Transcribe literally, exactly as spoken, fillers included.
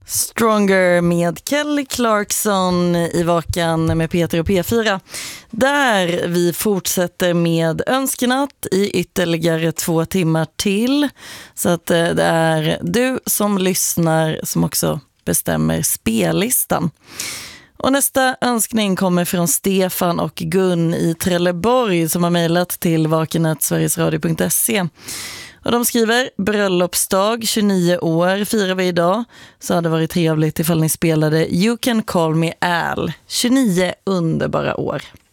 Stronger med Kelly Clarkson i Vakan med Peter och P fyra. Där vi fortsätter med önskenatt i ytterligare två timmar till. Så att det är du som lyssnar som också bestämmer spellistan. Och nästa önskning kommer från Stefan och Gun i Trelleborg som har mejlat till vakenet sverigesradio punkt se. Och de skriver, bröllopsdag, tjugonio år firar vi idag. Så hade det varit trevligt ifall ni spelade You Can Call Me Al, tjugonio underbara år.